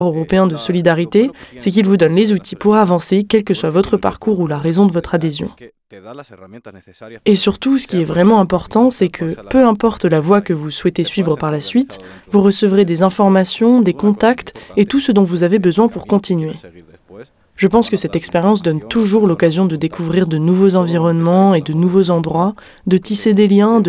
européen de solidarité, c'est qu'il vous donne les outils pour avancer, quel que soit votre parcours ou la raison de votre adhésion. Et surtout, ce qui est vraiment important, c'est que, peu importe la voie que vous souhaitez suivre par la suite, vous recevrez des informations, des contacts et tout ce dont vous avez besoin pour continuer. Je pense que cette expérience donne toujours l'occasion de découvrir de nouveaux environnements et de nouveaux endroits, de tisser des liens,